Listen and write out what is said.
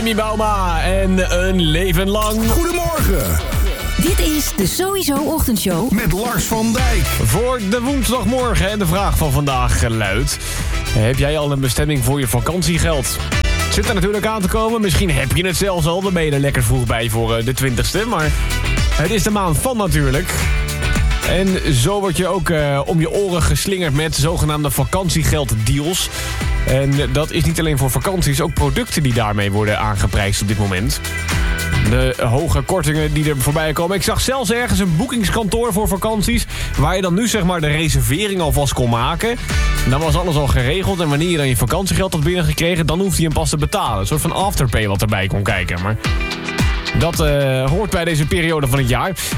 Demi Bauma en Een Leven Lang. Goedemorgen. Dit is de Sowieso Ochtendshow Met Lars van Dijk. Voor de woensdagmorgen en de vraag van vandaag luidt: heb jij al een bestemming voor je vakantiegeld? Zit er natuurlijk aan te komen. Misschien heb je het zelfs al. Dan ben je er lekker vroeg bij voor de 20ste. Maar het is de maand van natuurlijk. En zo word je ook om je oren geslingerd met zogenaamde vakantiegelddeals. En dat is niet alleen voor vakanties, ook producten die daarmee worden aangeprijsd op dit moment. De hoge kortingen die er voorbij komen. Ik zag zelfs ergens een boekingskantoor voor vakanties, waar je dan nu zeg maar de reservering alvast kon maken. Dan was alles al geregeld en wanneer je dan je vakantiegeld had binnengekregen, dan hoefde je hem pas te betalen. Een soort van afterpay wat erbij kon kijken. Maar dat hoort bij deze periode van het jaar.